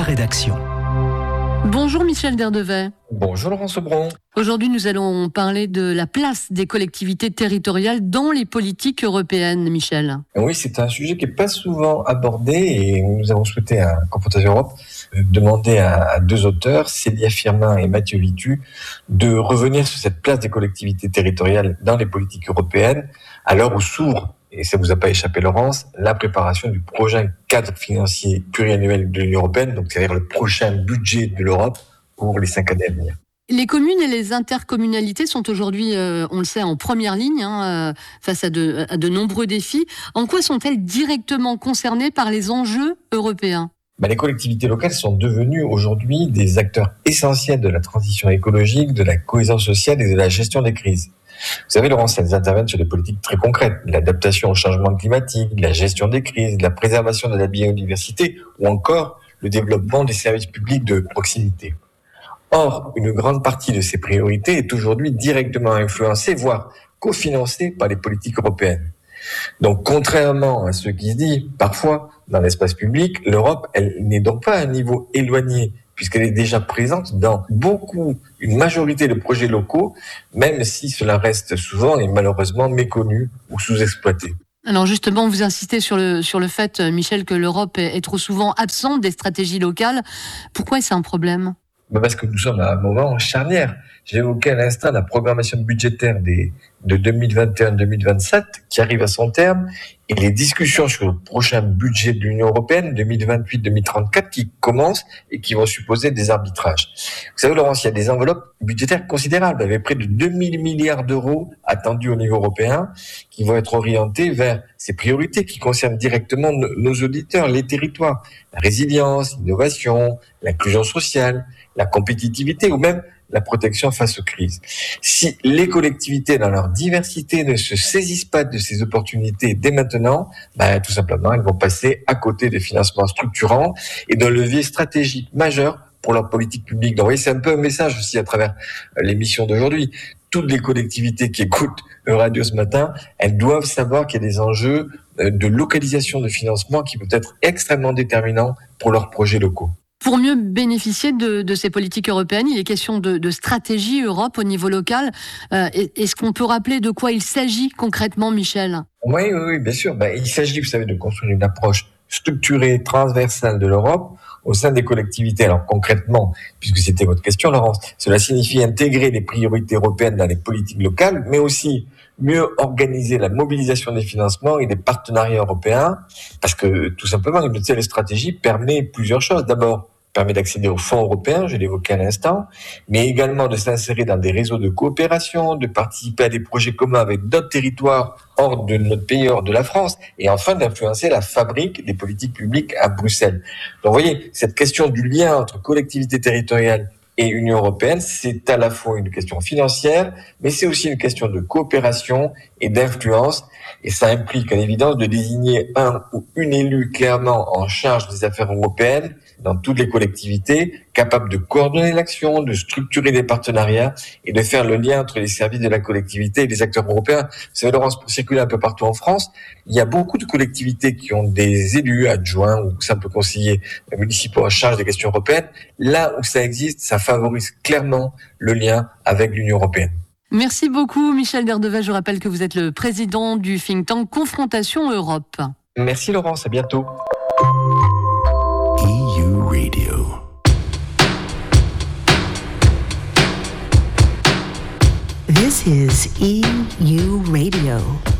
rédaction. Bonjour Michel Derdevet. Bonjour Laurent Sobron. Aujourd'hui, nous allons parler de la place des collectivités territoriales dans les politiques européennes, Michel. Oui, c'est un sujet qui n'est pas souvent abordé et nous avons souhaité à Confrontation Europe demander à deux auteurs, Célia Firmin et Mathieu Vitu, de revenir sur cette place des collectivités territoriales dans les politiques européennes à l'heure où s'ouvre, et ça ne vous a pas échappé Laurence, la préparation du prochain cadre financier pluriannuel de l'Union européenne, donc c'est-à-dire le prochain budget de l'Europe pour les 5 années à venir. Les communes et les intercommunalités sont aujourd'hui, on le sait, en première ligne face à de nombreux défis. En quoi sont-elles directement concernées par les enjeux européens ? Les collectivités locales sont devenues aujourd'hui des acteurs essentiels de la transition écologique, de la cohésion sociale et de la gestion des crises. Vous savez, Laurence, elles interviennent sur des politiques très concrètes, l'adaptation au changement climatique, la gestion des crises, la préservation de la biodiversité ou encore le développement des services publics de proximité. Or, une grande partie de ces priorités est aujourd'hui directement influencée, voire cofinancée par les politiques européennes. Donc, contrairement à ce qui se dit parfois dans l'espace public, l'Europe, elle n'est donc pas à un niveau éloigné, puisqu'elle est déjà présente dans une majorité de projets locaux, même si cela reste souvent et malheureusement méconnu ou sous-exploité. Alors justement, vous insistez sur le fait, Michel, que l'Europe est trop souvent absente des stratégies locales. Pourquoi est-ce un problème ? Parce que nous sommes à un moment charnière. J'ai évoqué à l'instant la programmation budgétaire de 2021-2027 qui arrive à son terme et les discussions sur le prochain budget de l'Union européenne 2028-2034 qui commencent et qui vont supposer des arbitrages. Vous savez, Laurence, il y a des enveloppes budgétaires considérables avec près de 2000 milliards d'euros attendus au niveau européen qui vont être orientés vers ces priorités qui concernent directement nos auditeurs, les territoires, la résilience, l'innovation, l'inclusion sociale, la compétitivité ou même la protection face aux crises. Si les collectivités, dans leur diversité, ne se saisissent pas de ces opportunités dès maintenant, tout simplement, elles vont passer à côté des financements structurants et d'un levier stratégique majeur pour leur politique publique. Donc, vous voyez, c'est un peu un message aussi à travers l'émission d'aujourd'hui. Toutes les collectivités qui écoutent Radio ce matin, elles doivent savoir qu'il y a des enjeux de localisation de financement qui peuvent être extrêmement déterminants pour leurs projets locaux. Pour mieux bénéficier de ces politiques européennes, il est question de stratégie Europe au niveau local. Est-ce qu'on peut rappeler de quoi il s'agit concrètement, Michel ? Oui, bien sûr. Il s'agit, vous savez, de construire une approche structurée, transversale de l'Europe au sein des collectivités. Alors concrètement, puisque c'était votre question, Laurence, cela signifie intégrer les priorités européennes dans les politiques locales, mais aussi mieux organiser la mobilisation des financements et des partenariats européens, parce que tout simplement, une telle stratégie permet plusieurs choses. D'abord, permet d'accéder aux fonds européens, je l'évoquais à l'instant, mais également de s'insérer dans des réseaux de coopération, de participer à des projets communs avec d'autres territoires hors de notre pays, hors de la France, et enfin d'influencer la fabrique des politiques publiques à Bruxelles. Donc vous voyez, cette question du lien entre collectivités territoriales et Union européenne, c'est à la fois une question financière, mais c'est aussi une question de coopération et d'influence. Et ça implique à l'évidence de désigner un ou une élue clairement en charge des affaires européennes dans toutes les collectivités, capable de coordonner l'action, de structurer des partenariats et de faire le lien entre les services de la collectivité et les acteurs européens. Vous savez, Laurence, pour circuler un peu partout en France, il y a beaucoup de collectivités qui ont des élus adjoints ou simples conseillers municipaux en charge des questions européennes. Là où ça existe, ça favorise clairement le lien avec l'Union européenne. Merci beaucoup, Michel Derdevet. Je rappelle que vous êtes le président du think tank Confrontation Europe. Merci, Laurence. À bientôt. EU Radio. This is EU Radio.